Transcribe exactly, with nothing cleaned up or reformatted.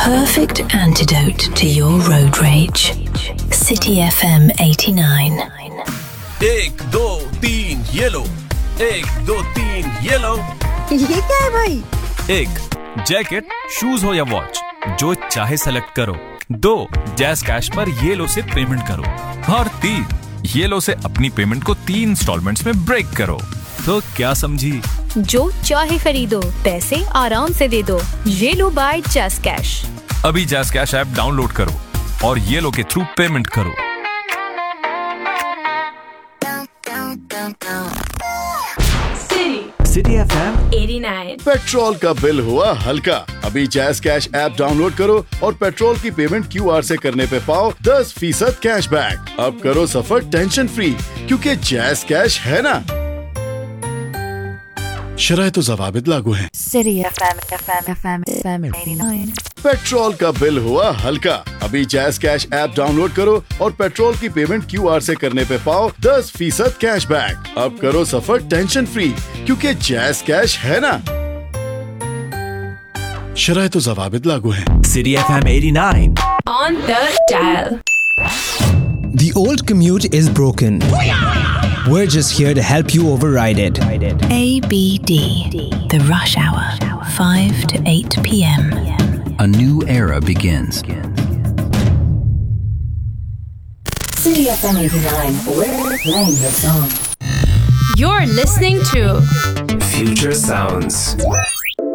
perfect antidote to your road rage. City F M eighty-nine. एक दो तीन ये लो, एक दो तीन ये लो। ये क्या है भाई? एक जैकेट, शूज हो या वॉच, जो चाहे सेलेक्ट करो। दो जैज़ कैश पर ये लो से पेमेंट करो। और तीन ये लो से अपनी पेमेंट को तीन इंस्टॉलमेंट्स में ब्रेक करो। तो क्या समझी? जो चाहे खरीदो, पैसे आराम से दे दो। ये लो बाय जैज़ कैश। अभी जैज़ कैश ऐप डाउनलोड करो और ये लो के थ्रू पेमेंट करो। City F M eighty-nine। Petrol का बिल हुआ हल्का। अभी जैज़ कैश ऐप डाउनलोड करो और पेट्रोल की पेमेंट क्यू आर से करने पे पाओ दस फीसद कैशबैक। अब करो सफर टेंशन फ्री, क्योंकि जैज़ कैश है ना। शराइत तो ज़वाबित लागू हैं। City F M, F M, F M, F M eighty-nine। Petrol का बिल हुआ हल्का। अभी जैज़ कैश ऐप डाउनलोड करो और पेट्रोल की पेमेंट क्यू आर से करने पे पाओ दस फीसद कैशबैक। अब करो सफर टेंशन फ्री, क्योंकि जैज़ कैश है ना। शराइत तो ज़वाबित लागू हैं। City F M eighty-nine। On the dial. The old commute is broken. We're just here to help you override it. A B D. The rush hour. five to eight p m. A new era begins. City F M eighty-nine. We're playing your song. You're listening to Future Sounds.